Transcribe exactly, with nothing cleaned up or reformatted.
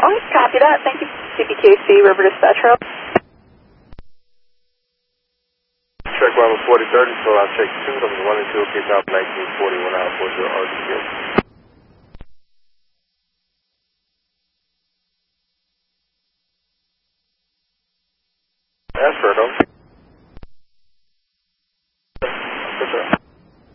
calling. Copy that. Thank you. C P K C, River Dispatch. Check level forty thirty, so I'll check two, number one and two, Cape Town nineteen forty-one out for your R D P.